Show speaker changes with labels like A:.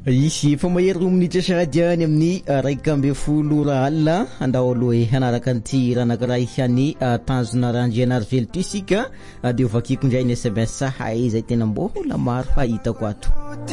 A: Ici fa mahery minitra saradiany amin'ny 1:00 alina andao aloha hanaraka an'ity ranakiraha ihany tanjona randrianary velotry isika de vakiko indray ny SMS hay izay tena mbola maro fahitako ato.